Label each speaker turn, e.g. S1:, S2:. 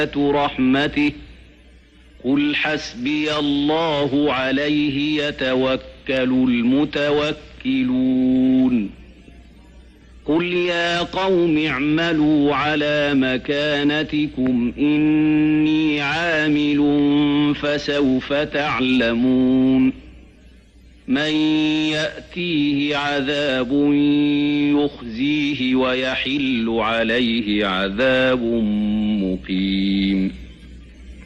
S1: رحمته قل حسبي الله عليه يتوكل المتوكلون قل يا قوم اعملوا على مكانتكم إني عامل فسوف تعلمون من يأتيه عذاب يخزيه ويحل عليه عذاب مقيم